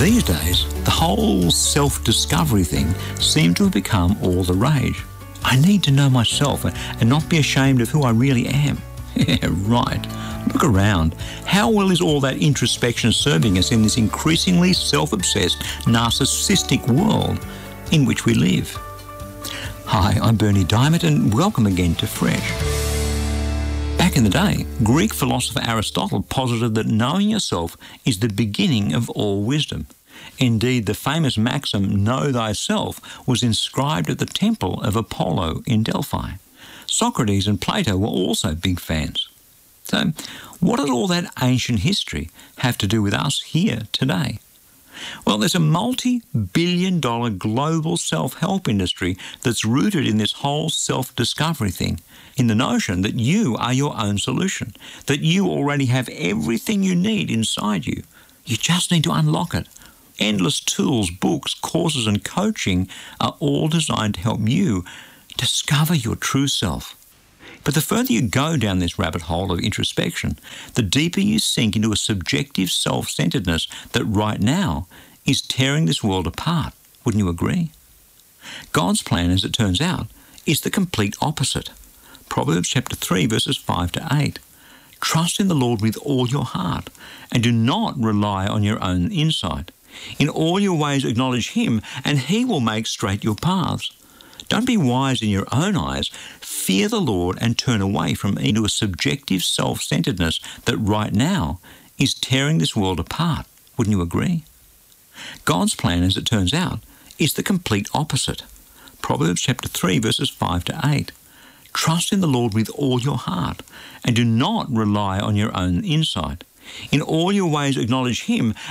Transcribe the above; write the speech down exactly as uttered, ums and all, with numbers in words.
These days, the whole self-discovery thing seems to have become all the rage. I need to know myself and not be ashamed of who I really am. Yeah, right. Look around. How well is all that introspection serving us in this increasingly self-obsessed, narcissistic world in which we live? Hi, I'm Berni Dymet and welcome again to Fresh. Back in the day, Greek philosopher Aristotle posited that knowing yourself is the beginning of all wisdom. Indeed, the famous maxim, know thyself, was inscribed at the temple of Apollo in Delphi. Socrates and Plato were also big fans. So, what does all that ancient history have to do with us here today? Well, there's a multi-billion dollar global self-help industry that's rooted in this whole self-discovery thing, in the notion that you are your own solution, that you already have everything you need inside you. You just need to unlock it. Endless tools, books, courses and coaching are all designed to help you discover your true self. But the further you go down this rabbit hole of introspection, the deeper you sink into a subjective self-centeredness that right now is tearing this world apart. Wouldn't you agree? God's plan, as it turns out, is the complete opposite. Proverbs chapter three, verses five to eight. Trust in the Lord with all your heart and do not rely on your own insight. In all your ways acknowledge him and he will make straight your paths. Don't be wise in your own eyes. Fear the Lord and turn away from into a subjective self-centeredness that right now is tearing this world apart. Wouldn't you agree? God's plan, as it turns out, is the complete opposite. Proverbs chapter three, verses five to eight. Trust in the Lord with all your heart and do not rely on your own insight. In all your ways acknowledge him